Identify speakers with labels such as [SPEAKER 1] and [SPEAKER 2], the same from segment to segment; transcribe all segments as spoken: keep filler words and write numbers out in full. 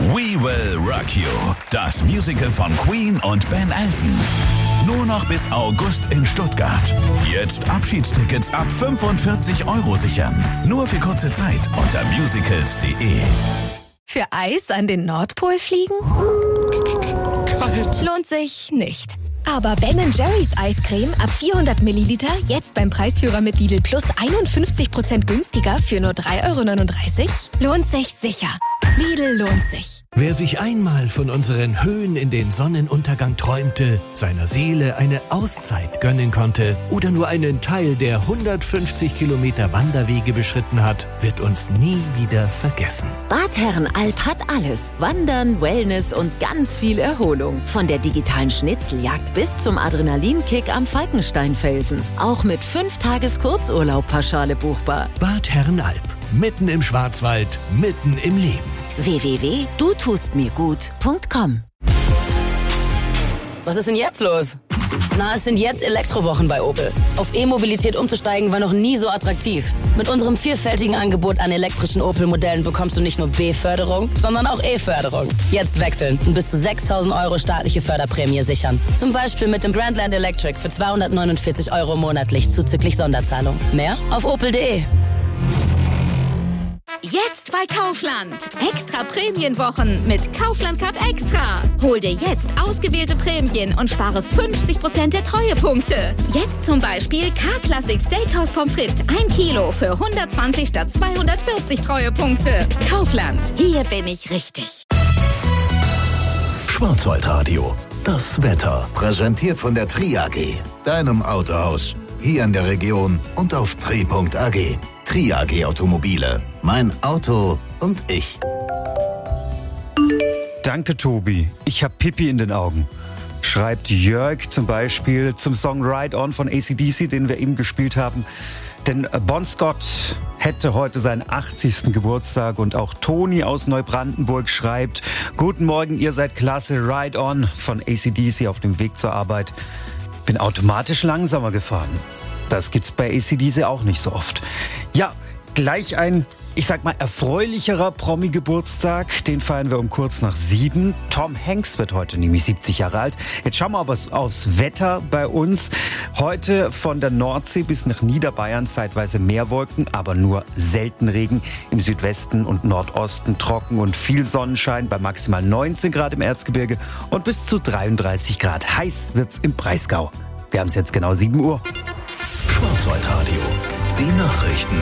[SPEAKER 1] We Will Rock You, das Musical von Queen und Ben Elton. Nur noch bis August in Stuttgart. Jetzt Abschiedstickets ab fünfundvierzig Euro sichern. Nur für kurze Zeit unter musicals punkt de.
[SPEAKER 2] Für Eis an den Nordpol fliegen?
[SPEAKER 1] Kalt.
[SPEAKER 2] Lohnt sich nicht. Aber Ben and Jerry's Eiscreme ab vierhundert Milliliter jetzt beim Preisführer mit Lidl Plus einundfünfzig Prozent günstiger für nur drei Euro neununddreißig? Lohnt sich sicher. Lidl lohnt sich.
[SPEAKER 3] Wer sich einmal von unseren Höhen in den Sonnenuntergang träumte, seiner Seele eine Auszeit gönnen konnte oder nur einen Teil der hundertfünfzig Kilometer Wanderwege beschritten hat, wird uns nie wieder vergessen.
[SPEAKER 4] Bad Herrenalb hat alles. Wandern, Wellness und ganz viel Erholung. Von der digitalen Schnitzeljagd bis zum Adrenalinkick am Falkensteinfelsen. Auch mit fünf Tages Kurzurlaub pauschale buchbar.
[SPEAKER 3] Bad Herrenalb. Mitten im Schwarzwald, mitten im Leben.
[SPEAKER 4] w w w punkt du tust mir gut punkt com.
[SPEAKER 5] Was ist denn jetzt los? Na, es sind jetzt Elektrowochen bei Opel. Auf E-Mobilität umzusteigen war noch nie so attraktiv. Mit unserem vielfältigen Angebot an elektrischen Opel-Modellen bekommst du nicht nur B-Förderung, sondern auch E-Förderung. Jetzt wechseln und bis zu sechstausend Euro staatliche Förderprämie sichern. Zum Beispiel mit dem Grandland Electric für zweihundertneunundvierzig Euro monatlich zuzüglich Sonderzahlung. Mehr auf opel punkt de.
[SPEAKER 6] Jetzt bei Kaufland. Extra Prämienwochen mit Kaufland Card Extra. Hol dir jetzt ausgewählte Prämien und spare fünfzig Prozent der Treuepunkte. Jetzt zum Beispiel K-Classic Steakhouse Pommes frites ein Kilo für hundertzwanzig statt zweihundertvierzig Treuepunkte. Kaufland. Hier bin ich richtig.
[SPEAKER 7] Schwarzwaldradio. Das Wetter. Präsentiert von der Tri A G. Deinem Autohaus. Hier in der Region und auf tri punkt a g. Tri A G Automobile. Mein Auto und ich.
[SPEAKER 8] Danke, Tobi. Ich hab Pipi in den Augen. Schreibt Jörg zum Beispiel zum Song Ride On von A C D C, den wir eben gespielt haben. Denn Bon Scott hätte heute seinen achtzigsten Geburtstag und auch Toni aus Neubrandenburg schreibt: Guten Morgen, ihr seid klasse, Ride On von A C D C auf dem Weg zur Arbeit. Bin automatisch langsamer gefahren. Das gibt's bei A C D C auch nicht so oft. Ja, gleich ein, ich sag mal, erfreulicherer Promi-Geburtstag. Den feiern wir um kurz nach sieben. Tom Hanks wird heute nämlich siebzig Jahre alt. Jetzt schauen wir aber aufs Wetter bei uns. Heute von der Nordsee bis nach Niederbayern zeitweise Meerwolken, aber nur selten Regen. Im Südwesten und Nordosten trocken und viel Sonnenschein bei maximal neunzehn Grad im Erzgebirge und bis zu dreiunddreißig Grad. Heiß wird's im Breisgau. Wir haben es jetzt genau sieben Uhr.
[SPEAKER 7] Schwarzwaldradio. Die Nachrichten.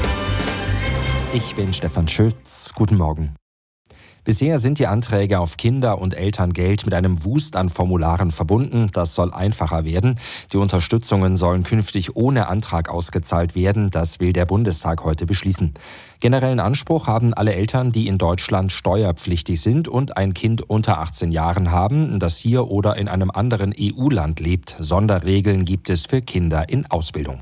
[SPEAKER 9] Ich bin Stefan Schütz. Guten Morgen. Bisher sind die Anträge auf Kinder- und Elterngeld mit einem Wust an Formularen verbunden. Das soll einfacher werden. Die Unterstützungen sollen künftig ohne Antrag ausgezahlt werden. Das will der Bundestag heute beschließen. Generellen Anspruch haben alle Eltern, die in Deutschland steuerpflichtig sind und ein Kind unter achtzehn Jahren haben, das hier oder in einem anderen E U-Land lebt. Sonderregeln gibt es für Kinder in Ausbildung.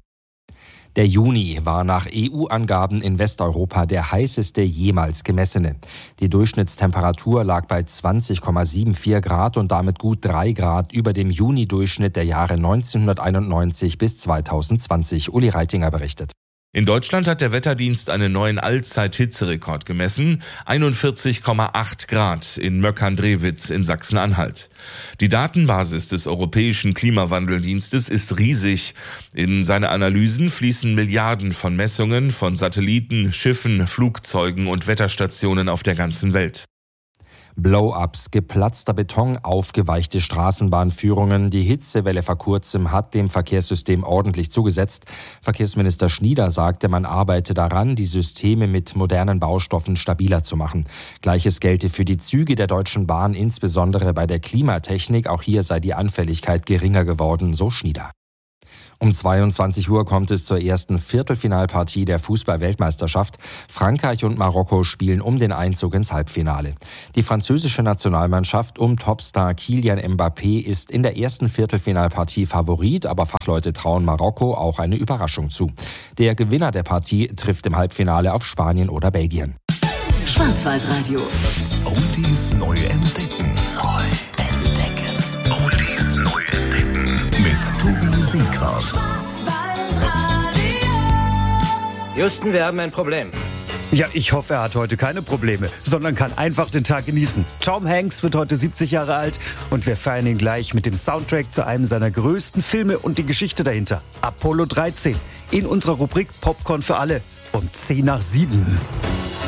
[SPEAKER 9] Der Juni war nach E U-Angaben in Westeuropa der heißeste jemals gemessene. Die Durchschnittstemperatur lag bei zwanzig Komma vierundsiebzig Grad und damit gut drei Grad über dem Juni-Durchschnitt der Jahre neunzehnhunderteinundneunzig bis zweitausendzwanzig. Uli Reitinger berichtet.
[SPEAKER 10] In Deutschland hat der Wetterdienst einen neuen Allzeit-Hitzerekord gemessen, einundvierzig Komma acht Grad in Möckern-Drewitz in Sachsen-Anhalt. Die Datenbasis des Europäischen Klimawandeldienstes ist riesig. In seine Analysen fließen Milliarden von Messungen von Satelliten, Schiffen, Flugzeugen und Wetterstationen auf der ganzen Welt.
[SPEAKER 9] Blow-ups, geplatzter Beton, aufgeweichte Straßenbahnführungen. Die Hitzewelle vor kurzem hat dem Verkehrssystem ordentlich zugesetzt. Verkehrsminister Schnieder sagte, man arbeite daran, die Systeme mit modernen Baustoffen stabiler zu machen. Gleiches gelte für die Züge der Deutschen Bahn, insbesondere bei der Klimatechnik. Auch hier sei die Anfälligkeit geringer geworden, so Schnieder. Um zweiundzwanzig Uhr kommt es zur ersten Viertelfinalpartie der Fußball-Weltmeisterschaft. Frankreich und Marokko spielen um den Einzug ins Halbfinale. Die französische Nationalmannschaft um Topstar Kylian Mbappé ist in der ersten Viertelfinalpartie Favorit, aber Fachleute trauen Marokko auch eine Überraschung zu. Der Gewinner der Partie trifft im Halbfinale auf Spanien oder Belgien.
[SPEAKER 4] Schwarzwaldradio.
[SPEAKER 7] Oldies neu entdecken. Neu entdecken. Oldies neu entdecken. Mit Tobi Siegrad.
[SPEAKER 11] Houston, wir haben ein Problem.
[SPEAKER 8] Ja, ich hoffe, er hat heute keine Probleme, sondern kann einfach den Tag genießen. Tom Hanks wird heute siebzig Jahre alt und wir feiern ihn gleich mit dem Soundtrack zu einem seiner größten Filme und die Geschichte dahinter. Apollo dreizehn in unserer Rubrik Popcorn für alle um zehn nach sieben.